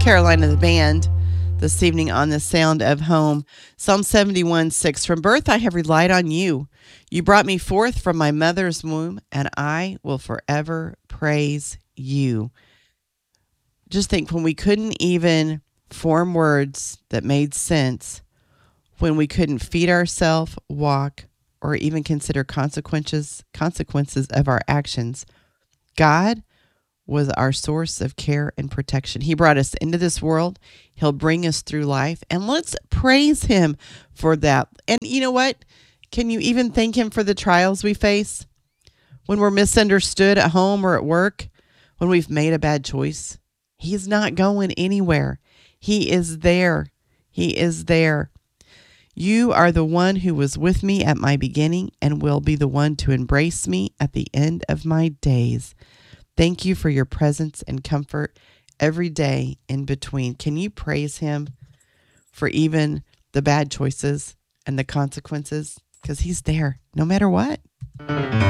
Carolina the Band this evening on the Sound of Home. Psalm 71:6. From birth I have relied on you. You brought me forth from my mother's womb, and I will forever praise you. Just think, when we couldn't even form words that made sense, when we couldn't feed ourselves, walk, or even consider consequences of our actions, God was our source of care and protection. He brought us into this world. He'll bring us through life, and let's praise him for that. And you know what? Can you even thank him for the trials we face? When we're misunderstood at home or at work, when we've made a bad choice, he's not going anywhere. He is there. He is there. You are the one who was with me at my beginning and will be the one to embrace me at the end of my days. Thank you for your presence and comfort every day in between. Can you praise him for even the bad choices and the consequences? Because he's there no matter what.